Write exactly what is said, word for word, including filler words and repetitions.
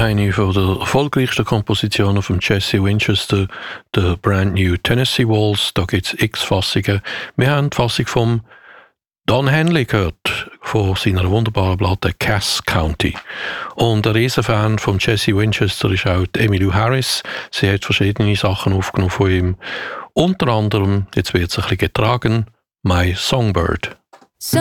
eine von der erfolgreichsten Kompositionen von Jesse Winchester, der Brand New Tennessee Waltz. Da gibt es x Fassungen. Wir haben die Fassung vom Don Henley gehört, von seiner wunderbaren Platte Cass County. Und ein Riesenfan von Jesse Winchester ist auch die Emmylou Harris. Sie hat verschiedene Sachen aufgenommen von ihm. Unter anderem, jetzt wird es ein bisschen getragen, My Songbird.